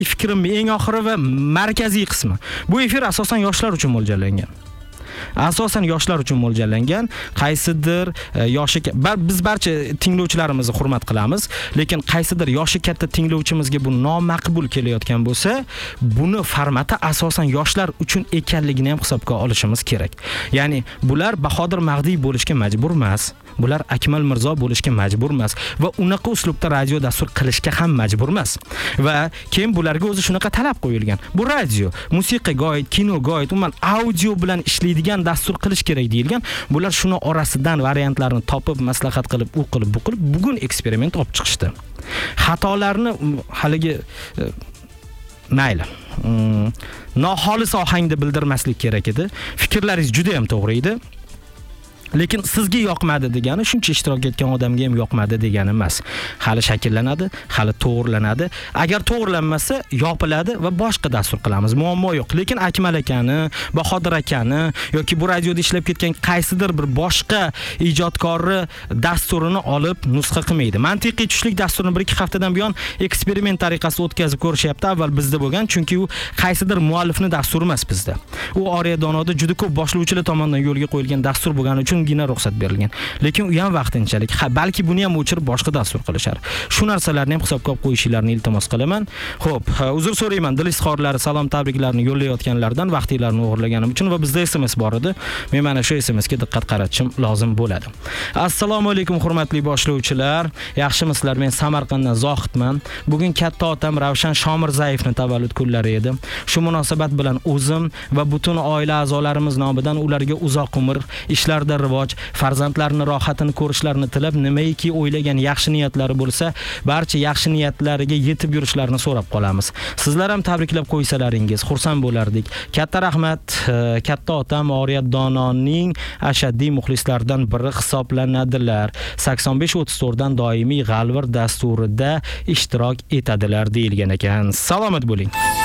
Fikrimni eng oxiri va markaziy qismi. Bu efir asosan yoshlar uchun mo'ljallangan. Asosan yoshlar uchun mo'ljallangan. Qaysidir yoshi biz barcha tinglovchilarimizni hurmat qilamiz, lekin qaysidir yoshi katta tinglovchimizga bu nomaqbul kelayotgan bo'lsa, buni formati asosan yoshlar uchun ekanligini ham hisobga olishimiz kerak. Ya'ni bular Bahodir Mag'diy bo'lishga majbur emas. Bular Akmal Mirzo bo'lishga majbur emas va unaqa uslubda radio dastur qilishga ham majbur emas. Va keyin bularga o'zi shunaqa talab qo'yilgan. Bu radio, musiqa go'yit, kino go'yit, umuman audio bilan ishlaydigan dastur qilish kerak deyilgan. Bular shuni orasidan variantlarni topib, maslahat qilib, u qilib, bu qilib bugun eksperiment olib chiqishdi. Xatolarni haligi mayli. Noxolis ohangda bildirmaslik kerak edi. Fikrlaringiz juda ham to'g'ri edi. Lekin sizga yoqmadi degani shuncha ishtirok etgan odamga ham yoqmadi degani emas. Hali shakllanadi, hali to'g'rilanadi. Agar to'g'rilanmasa, yopiladi va boshqa dastur qilamiz. Muammo yo'q. Lekin Akmal akani, Bahodir akani yoki bu radioda ishlab ketgan qaysidir bir boshqa ijodkorni dasturini olib nusxa qilmaydi. Mantiqiy tushlik dasturini 1-2 haftadan buyon eksperiment tariqasida o'tkazib ko'rishyapti. Avval bizda bo'lgan, chunki u qaysidir muallifni dasturi emas bizda. U Oriya Donoda juda ko'p boshlovchilar tomonidan yo'lga qo'yilgan dastur bo'lgani uchun gina ruxsat berilgan. Lekin u ham vaqtinchalik. Balki buni ham o'chirib boshqa dastur qilishar. Shu narsalarni ham hisobga olib qo'yishingizni iltimos qilaman. Xo'p, uzr so'rayman dil izhorlari, salom tabriklarni yo'llayotganlardan vaqtinglarni o'g'irlaganim uchun va bizda SMS bor edi. Men mana shu SMSga diqqat qaratishim lozim bo'ladi. Assalomu alaykum hurmatli boshlovchilar. Yaxshimisizlar? Men Samarqanddan Zohidman. Bugun katta otam Ravshan Shomirzayevning tavallud kunlari edi. Shu munosabat bilan o'zim va butun oila a'zolarimiz nomidan ularga uzoq umr, ishlarda rivoj, farzandlarni rohatini ko'rishlarini tilab, nimaiki o'ylagan yaxshi niyatlari bo'lsa, barcha yaxshi niyatlariga yetib yurishlarini so'rab qolamiz. Sizlar ham tabriklab qo'ysalaringiz, xursand bo'lardik. Katta rahmat. Katta otam Oriya Dononing ashaddiy muxlislaridan biri hisoblanadilar. 85-34 dan doimiy G'alvir dasturida ishtirok etadilar deyilgan ekan. Salomat bo'ling.